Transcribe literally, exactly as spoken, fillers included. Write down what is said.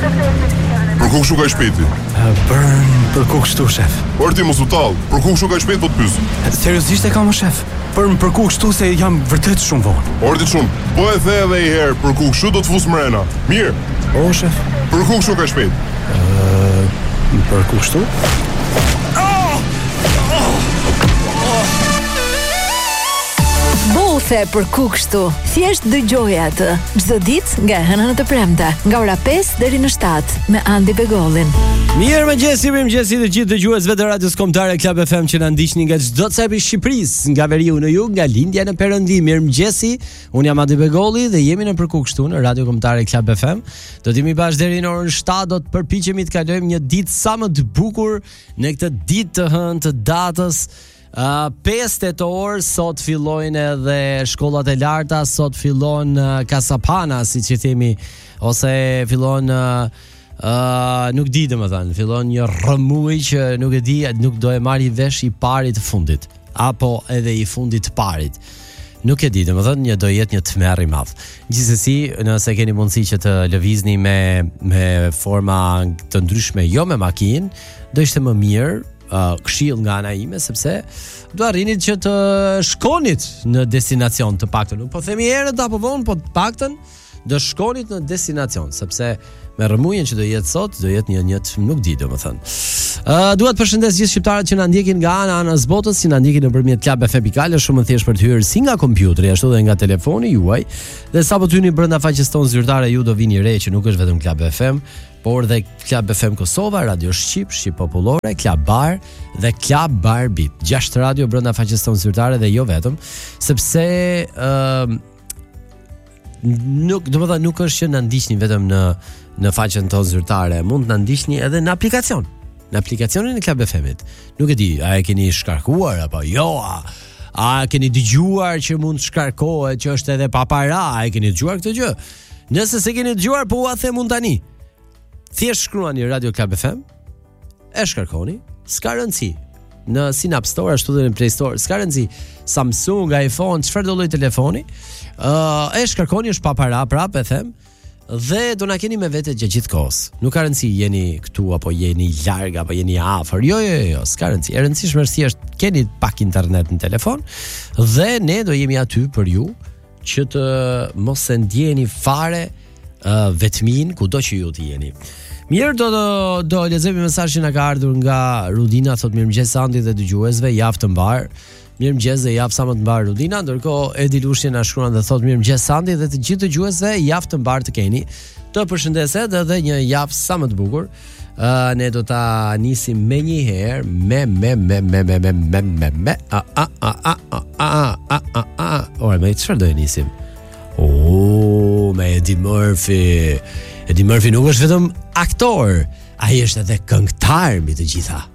Për ku kështu ka shpejti? Për për ku kështu, shef? Por ti mos u tall. Për ku kështu ka shpejt po të pyes? Seriozisht e kam, shef. Për për ku kështu se jam vërtet shumë vonë. Ordi shumë. Po e the edhe një herë, për ku kështu do të fus mrena. Mirë. Po, shef. Për ku kështu ka shpejt? Ë, për ku kështu? Bothe për ku kështu. Thjesht dëgjoj atë çdo ditë nga hëna në të premte, nga ora pesë deri në shtatë me Andi Begollin. Mirë mëngjesi, mirë mëngjesi të gjithë dëgjuesve të radios kombëtare Club F M që na ndiqni nga çdo cepi i Shqipërisë, nga veriu në jug, nga lindja në perëndim. Mirë mëngjesi. Un jam Andi Begolli dhe jemi në Për ku kështu në radio kombëtare Club F M. Do të jemi bashkë deri në orën shtatë, do të përpiqemi të kalojmë një ditë sa më të bukur në këtë ditë të hënë të datës. Uh, pesë tetor, sot fillojnë edhe shkollat e larta, sot fillon uh, Kasapana, si që themi, ose fillon uh, uh, nuk di dhe më thënë, fillon një rëmuj që nuk e di, nuk do e marri vesh i parit të fundit, apo edhe i fundit të parit. Nuk e di, dhe më thënë, një do jetë një tmerr i madh. Gjithsesi, nëse keni mundësi që të lëvizni me, me forma të ndryshme, jo me makinë, do ishte më mirë. Uh, këshill nga ana ime, sepse do arrinit që të shkonit në destinacion të paktën. Nuk po themi herët apo vonë, po të paktën do shkonit në destinacion, sepse me rëmujën që do jetë sot, do jetë një një nuk di domethënë. Uh, dua të përshëndes gjithë shqiptarët që na ndjekin nga ana anës botës, si na ndjekin nëpërmjet Club F M Pikale, shumë më thjesht për të hyrë si nga kompjuteri, ashtu edhe nga telefoni juaj. Dhe sapo të hyni brenda faqes tonë zyrtare, ju do vini re që nuk është vetëm Club F M, por dhe Club F M Kosova, Radio Shqip, Shqip Popullore, Club Bar dhe Club Bar Beat. Gjashtë radio brenda faqes tonë zyrtare dhe jo vetëm, sepse uh, nuk, do të thënë, nuk është që na ndiqni vetëm në në faqen tonë zyrtare, mund të na ndiqni edhe në aplikacion. Në aplikacionin e Club F M-it. Nuk e di, a e keni shkarkuar apo jo? A, a keni dëgjuar që mund të shkarkohet që është edhe pa para? A e keni dëgjuar këtë gjë? Nëse se keni dëgjuar, po ua them unë tani. Thjesht shkruani Radio Club F M, e shkarkoni, s'ka rëndësi. Në si në App Store, ashtu dhe në Play Store, s'ka rëndësi. Samsung, iPhone, çfarë do lloj telefoni, uh, e shkarkoni, është pa para, prap e them, dhe do na keni me vete gjatë gjithë kohës. Nuk ka rëndësi jeni këtu apo jeni larg apo jeni afër. Jo, jo, jo, s'ka rëndësi. E rëndësishme është thjesht keni pak internet në telefon dhe ne do jemi aty për ju që të mos e ndjeni fare uh, vetmin kudo që ju të jeni. Mirë, do do, do lexojmë mesazhin që na ka ardhur nga Rudina, thotë mirëmëngjes Andi dhe dëgjuesve, javë të mbar. Mirëmëngjes dhe javë sa më të mbar Rudina, ndërkohë Edi Lushje na shkruan dhe thotë mirëmëngjes Andi dhe të gjithë dëgjuesve, javë të mbar të keni. Të përshëndeset edhe një javë sa më të bukur. Uh, ne do ta nisim me një herë me me me me me me me me me a a a a a a a a. Ora, me çfarë do e nisim? Oh, me Eddie Murphy. Eddie Murphy nuk është vetëm aktor, ai është edhe këngëtar mbi të gjitha.